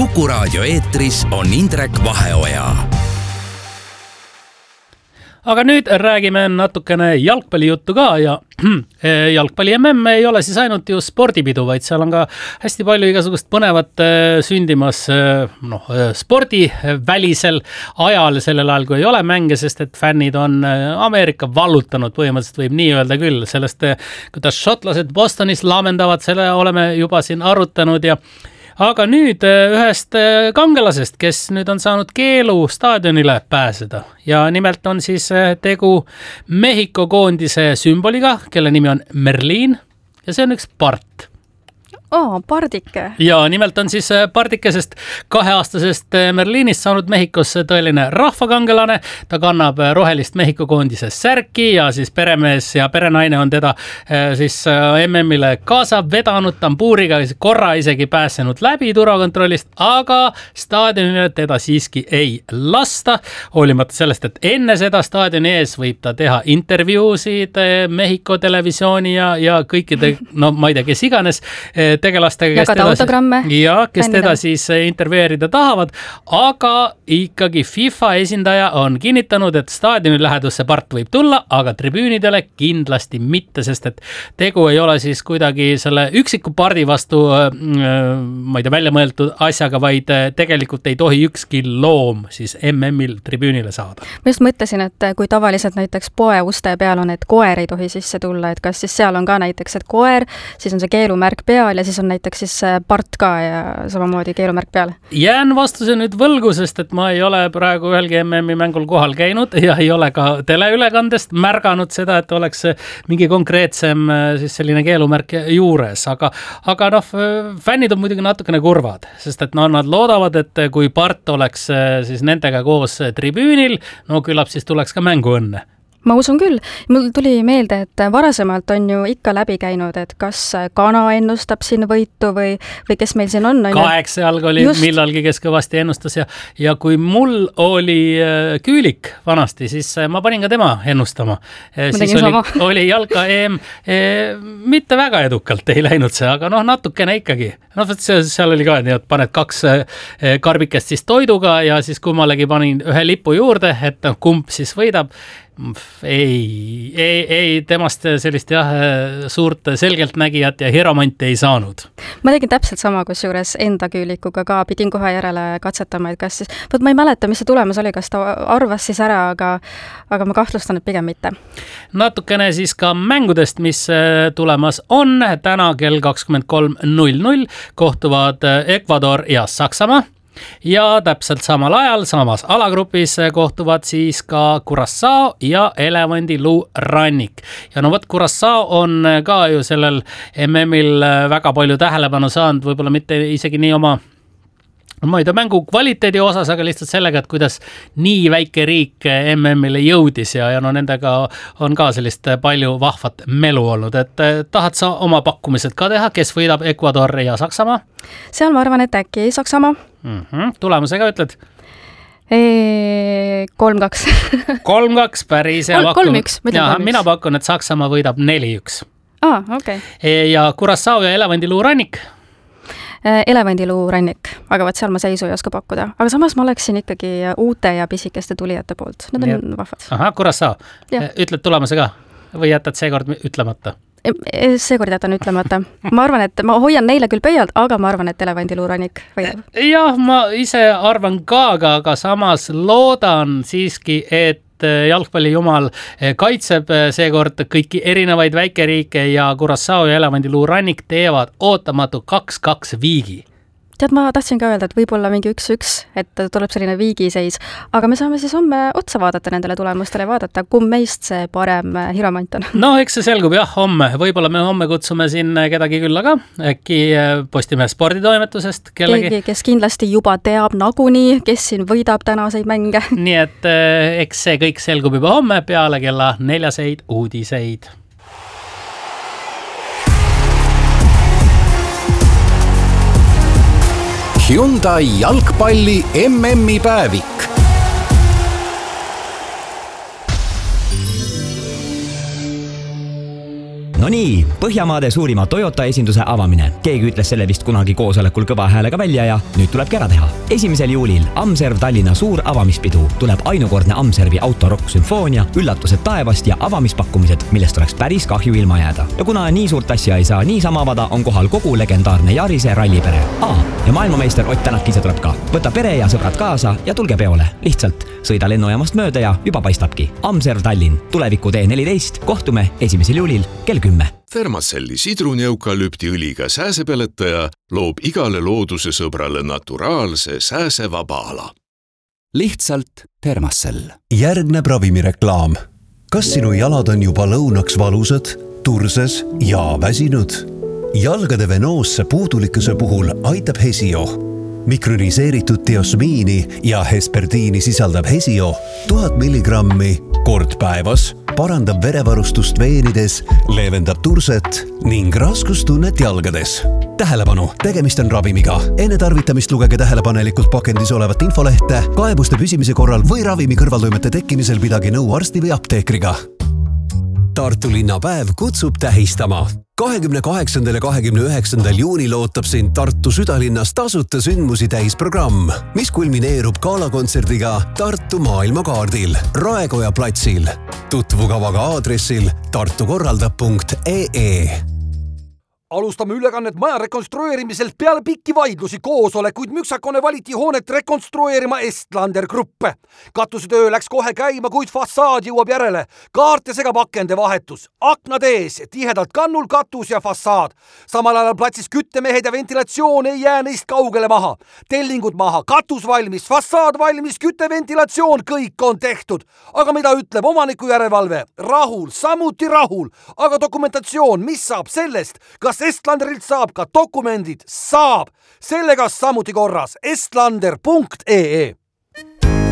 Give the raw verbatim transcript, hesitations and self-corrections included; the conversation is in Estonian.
Kuku raadio eetris on Indrek Vaheoja. Aga nüüd räägime natukene jalgpallijuttu ka ja jalgpalli M M ei ole siis ainult ju spordipidu, vaid seal on ka hästi palju igasugust põnevat sündimas noh, spordivälisel ajal, sellel ajal kui ei ole mänge, sest et fännid on Ameerika vallutanud, põhimõtteliselt võib nii öelda küll. Sellest, kuidas šotlased Bostonis laamendavad, selle oleme juba siin arutanud ja aga nüüd ühest kangelasest, kes nüüd on saanud keelu staadionile pääseda ja nimelt on siis tegu Mehhiko koondise sümboliga, kelle nimi on Merlin ja see on üks part. Oo, pardike. Ja nimelt on siis pardikesest kaheaastasest Merlinist saanud Mehhikos tõeline rahvakangelane. Ta kannab rohelist Mehhiko koondise särki ja siis peremees ja perenaine on teda siis M M-ile kaasa vedanud tambuuriga, korra isegi pääsenud läbi turvakontrollist, aga staadionile teda siiski ei lasta. Hoolimata sellest, et enne seda staadioni ees võib ta teha intervjuusid Mehhiko televisiooni ja, ja kõikide, no ma ei tea, kes iganes tegelastega, kes teda, ja, kes teda siis intervjueerida tahavad, aga ikkagi FIFA esindaja on kinnitanud, et staadioni lähedusse part võib tulla, aga tribüünidele kindlasti mitte, sest et tegu ei ole siis kuidagi selle üksiku pardi vastu ma ei tea, välja mõeldud asjaga, vaid tegelikult ei tohi ükski loom siis M M-il tribüünile saada. Ma just mõtlesin, et kui tavaliselt näiteks poe uste peal on, et koer ei tohi sisse tulla, et kas siis seal on ka näiteks, et koer, siis on see keelumärk peal ja siis on näiteks siis part ka ja samamoodi keelumärk peal. Jään vastuse nüüd võlgu, sest et ma ei ole praegu ühelgi M M-i mängul kohal käinud ja ei ole ka teleülekandest märganud seda, et oleks mingi konkreetsem siis selline keelumärk juures, aga, aga noh, fännid on muidugi natukene kurvad, sest et no, nad loodavad, et kui part oleks siis nendega koos tribüünil, no küllap siis tuleks ka mängu õnne. Ma usun küll. Mul tuli meelde, et varasemalt on ju ikka läbi käinud, et kas kana ennustab siin võitu või, või kes meil siin on. Kaheksa jalg oli Just. millalgi, kes kõvasti ennustas ja, ja kui mul oli Küülik vanasti, siis ma panin ka tema ennustama. Ma siis oli, oli jalka EM e, mitte väga edukalt ei läinud see, aga noh, natukene ikkagi. No, seal oli ka nii, et paned kaks karbikest siis toiduga ja siis kummalegi panin ühe lipu juurde, et kumb siis võidab. Ei, ei, ei, temast sellist jah, suurt selgeltnägijat ja hieromanti ei saanud. Ma tegin täpselt sama, kus juures enda Küülikuga ka pidin kohe järele katsetama, et kas siis, võt ma ei mäleta, mis see tulemus oli, kas ta arvas siis ära, aga, aga ma kahtlustan, et pigem mitte. Natukene siis ka mängudest, mis tulemas on. Täna kell kakskümmend kolm null null kohtuvad Ecuador ja Saksamaa. Ja täpselt samal ajal, samas alagrupis kohtuvad siis ka Curaçao ja Elevandiluu rannik. Ja no võt, Curaçao on ka ju sellel M M-il väga palju tähelepanu saanud, võib-olla mitte isegi nii oma ma ei tea, mängu kvaliteedi osas, aga lihtsalt sellega, et kuidas nii väike riik M M-ile jõudis ja, ja no nendega on ka sellist palju vahvat melu olnud, et tahad sa oma pakkumised ka teha, kes võidab Ecuador ja Saksamaa? Seal ma arvan, et äkki Saksamaa. Mm-hmm. Tulemusega ütled? kolm kaks. kolm kaks, päris hea pakun. kolm üks, ja, mina pakun, et Saksamaa võidab neli üks. Ah, okei. Okay. Ja Curaçao ja Elevandiluu rannik? Elevandiluu rannik, aga vaat seal ma seisu ei oska pakkuda. Aga samas ma oleksin ikkagi uute ja pisikeste tulijate poolt. Need on ja. vahvad. Aha, Curaçao. Ütled tulemuse ka? Või jätad seekord ütlemata? Seekord jätan ütlemata. Ma arvan, et ma hoian neile küll pöialt, aga ma arvan, et Elevandiluu rannik võidab. Jah, ma ise arvan ka, aga samas loodan siiski, et jalgpallijumal kaitseb seekord kõiki erinevaid väikeriike ja Curaçao ja Elevandiluu rannik teevad ootamatu kaks kaks viigi. Tead, ma tahtsin ka öelda, et võib-olla mingi üks üks, et tuleb selline viigiseis, aga me saame siis homme otsa vaadata nendele tulemustele ja vaadata, kumb meist see parem hiromant on. No, eks see selgub jah, homme. Võib-olla me homme kutsume siin kedagi külla ka, äkki Postimehe sporditoimetusest kellegi. Keegi, kes kindlasti juba teab nagunii, kes siin võidab tänaseid mänge. Nii et eks see kõik selgub juba homme peale kella neljaseid uudiseid. Hyundai jalgpalli M M-i päevik. No nii, Põhjamaade suurima Toyota esinduse avamine. Keegi ütles selle vist kunagi koosolekul kõva häälega välja ja nüüd tulebki ära teha. esimesel juulil Amserv Tallinna suur avamispidu. Tuleb ainukordne Amservi autorokk sümfoonia, üllatused taevast ja avamispakkumised, millest oleks päris kahju ilma jääda. Ja kuna nii suurt asja ei saa niisama avada, on kohal kogu legendaarne Jarise rallipere. Aa, ja maailmameister Ott Tänak ise tuleb ka. Võta pere ja sõbrad kaasa ja tulge peole. Lihtsalt sõida lennujaamast mööda ja juba paistabki. Amserv Tallinn, tuleviku tee neliteist, kohtume esimesel juulil kell kümme. Fermacelli sidruneukalüptiõliga sääsepeletaja loob igale looduse sõbrale naturaalse sääsevaba ala. Lihtsalt Fermacell. Järgneb ravimireklaam. Kas sinu jalad on juba lõunaks valusad, turses ja väsinud? Jalgade venoosse puudulikkuse puhul aitab Hesio. Mikroniseeritud diosmiini ja hesperdiini sisaldab Hesio tuhat milligrammi kord päevas, parandab verevarustust veenides, leevendab turset ning raskustunnet jalgades. Tähelepanu, tegemist on ravimiga. Enne tarvitamist lugege tähelepanelikult pakendis olevat infolehte, kaebuste püsimise korral või ravimi kõrvaltoimete tekkimisel pidage nõu arsti või apteekriga. Tartu linnapäev kutsub tähistama. kahekümne kaheksandal ja kahekümne üheksandal juunil ootab sind Tartu südalinnas tasuta sündmusi täis programm, mis kulmineerub galakontserdiga Tartu maailmakaardil Raekoja platsil. Tutvu kavaga aadressil tartukorraldab punkt ee. Alustame ülekannet maja rekonstrueerimiselt peale pikki vaidlusi koosolekuid müksakone valiti hoonet rekonstrueerima Estlander Gruppe. Katusetöö läks kohe käima, kuid fassaad jõuab järele. Kaarte segab akende vahetus. Aknad ees, tihedalt kannul katus ja fassaad. Samal ajal platsis küttemehed ja ventilatsioon ei jää neist kaugele maha. Tellingud maha, katus valmis, fassaad valmis, kütteventilatsioon, kõik on tehtud. Aga mida ütleb omaniku järelevalve? Rahul, samuti rahul. Aga dokumentatsioon, mis saab sellest? Kas Estlanderilt saab ka dokumendid? Saab. Sellega samuti korras. estlander punkt ee